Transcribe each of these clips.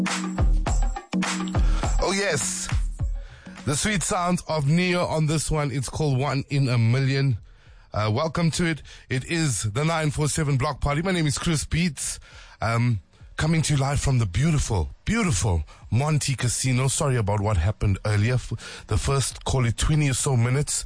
Oh yes, the sweet sound of Neo on this one. It's called One in a Million. Welcome to it. It is the 947 Block Party. My name is Chris Beats. Coming to you live from the beautiful Monty Casino. Sorry about what happened earlier. The first, call it 20 or so minutes.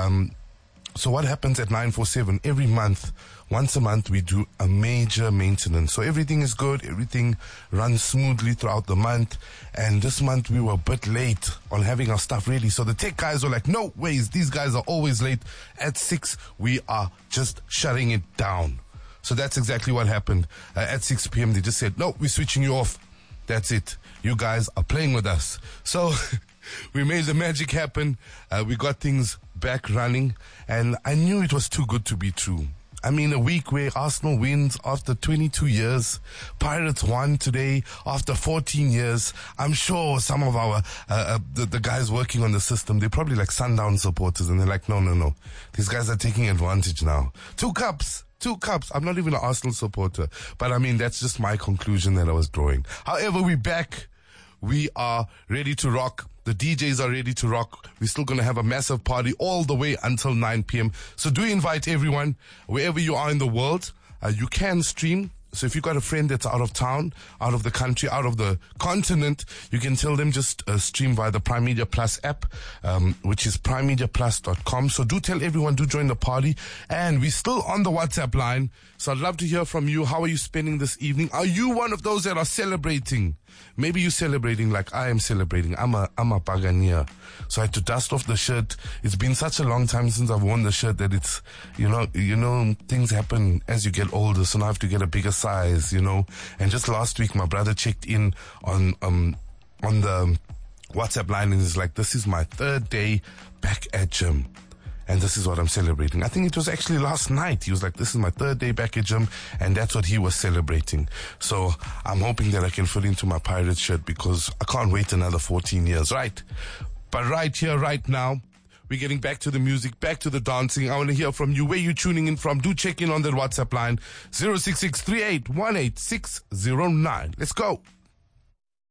So what happens at 947? Every month, once a month, we do a major maintenance. So everything is good. Everything runs smoothly throughout the month. And this month, we were a bit late on having our stuff ready. So the tech guys were like, no ways. These guys are always late. At 6, we are just shutting it down. So that's exactly what happened. At 6 p.m., they just said, no, we're switching you off. That's it. You guys are playing with us. So we made the magic happen. We got things back running. And I knew it was too good to be true. I mean, a week where Arsenal wins after 22 years. Pirates won today after 14 years. I'm sure some of our, the guys working on the system, they're probably like Sundown supporters. And they're like, no. These guys are taking advantage now. 2 cups. I'm not even an Arsenal supporter. But I mean, that's just my conclusion that I was drawing. However, we're back. We are ready to rock. The DJs are ready to rock. We're still going to have a massive party all the way until 9 p.m. So do invite everyone, wherever you are in the world. You can stream. So if you've got a friend that's out of town, out of the country, out of the continent, you can tell them just stream via the Prime Media Plus app, which is primemediaplus.com. So do tell everyone, do join the party. And we're still on the WhatsApp line. So I'd love to hear from you. How are you spending this evening? Are you one of those that are celebrating? Maybe you're celebrating like I am celebrating. I'm a Paganeer. So I had to dust off the shirt. It's been such a long time since I've worn the shirt that it's, you know, things happen as you get older. So now I have to get a bigger size, And just last week, my brother checked in on the WhatsApp line and he's like, this is my 3rd day back at gym. And this is what I'm celebrating. I think it was actually last night. He was like, this is my 3rd day back at gym. And that's what he was celebrating. So I'm hoping that I can fit into my Pirates shirt because I can't wait another 14 years, right? But right here, right now, we're getting back to the music, back to the dancing. I want to hear from you. Where you tuning in from? Do check in on that WhatsApp line. 066 38 18609. Let's go.